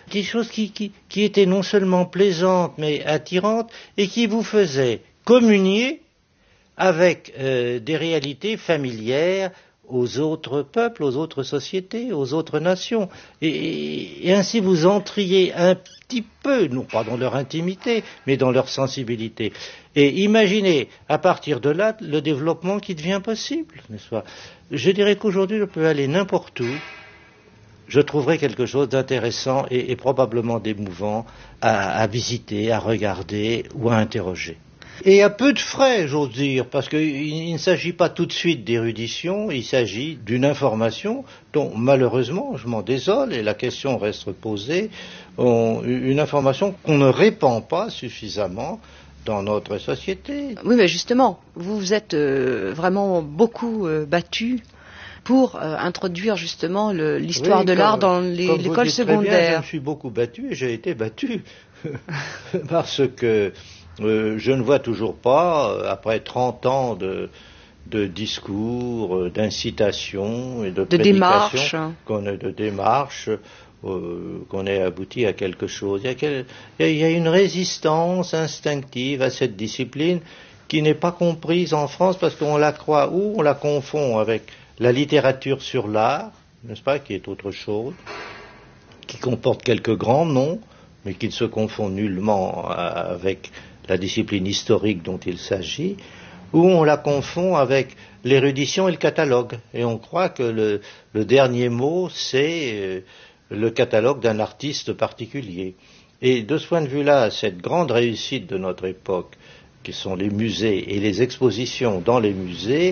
Des choses qui étaient non seulement plaisantes, mais attirantes, et qui vous faisaient communier avec des réalités familières aux autres peuples, aux autres sociétés, aux autres nations. Et ainsi vous entriez un petit peu, non pas dans leur intimité, mais dans leur sensibilité. Et imaginez, à partir de là, le développement qui devient possible, n'est-ce pas? Je dirais qu'aujourd'hui, je peux aller n'importe où, je trouverai quelque chose d'intéressant et probablement d'émouvant à visiter, à regarder ou à interroger. Et à peu de frais, j'ose dire, parce qu'il ne s'agit pas tout de suite d'érudition, il s'agit d'une information dont, malheureusement, je m'en désole, et la question reste posée, une information qu'on ne répand pas suffisamment dans notre société. Oui, mais justement, vous vous êtes vraiment beaucoup battu pour introduire justement l'histoire de l'art dans l'école secondaire. Je me suis beaucoup battu et j'ai été battu parce que je ne vois toujours pas, après 30 ans de discours, d'incitation et de prédication, de démarche, qu'on ait abouti à quelque chose. Il y a une résistance instinctive à cette discipline qui n'est pas comprise en France parce qu'on la croit ou on la confond avec la littérature sur l'art, n'est-ce pas, qui est autre chose, qui comporte quelques grands noms, mais qui ne se confond nullement avec la discipline historique dont il s'agit, ou on la confond avec l'érudition et le catalogue. Et on croit que le dernier mot, c'est le catalogue d'un artiste particulier. Et de ce point de vue-là, cette grande réussite de notre époque, qui sont les musées et les expositions dans les musées,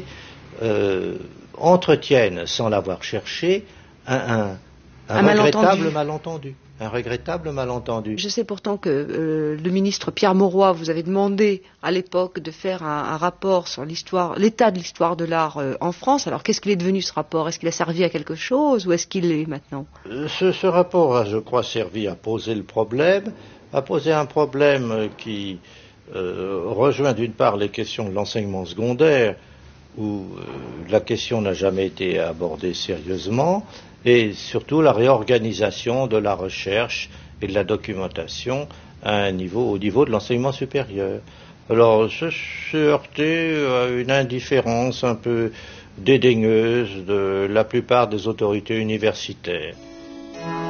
entretiennent, sans l'avoir cherché, un regrettable malentendu. Un regrettable malentendu. Je sais pourtant que le ministre Pierre Mauroy vous avait demandé à l'époque de faire un rapport sur l'état de l'histoire de l'art en France. Alors qu'est-ce qu'il est devenu ce rapport? Est-ce qu'il a servi à quelque chose ou est-ce qu'il l'est maintenant? Ce rapport a, je crois, servi à poser le problème, à poser un problème qui rejoint d'une part les questions de l'enseignement secondaire, où la question n'a jamais été abordée sérieusement, et surtout la réorganisation de la recherche et de la documentation au niveau de l'enseignement supérieur. Alors, se heurter à une indifférence un peu dédaigneuse de la plupart des autorités universitaires.